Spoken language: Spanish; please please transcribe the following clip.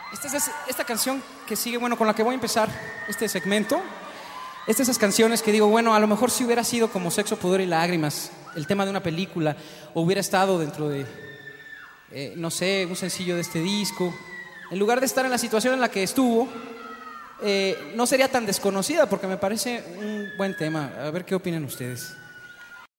Esta canción que sigue, bueno, con la que voy a empezar este segmento, es de esas canciones que digo, bueno, a lo mejor si hubiera sido como Sexo, Pudor y Lágrimas, el tema de una película, o hubiera estado dentro de, no sé, un sencillo de este disco, en lugar de estar en la situación en la que estuvo, no sería tan desconocida, porque me parece un buen tema. A ver qué opinan ustedes.